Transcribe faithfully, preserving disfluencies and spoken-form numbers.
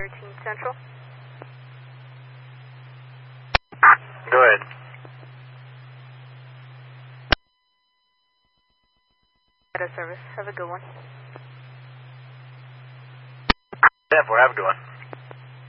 thirteen Central. Go ahead. Service. Have a good one. ten four, have a good one.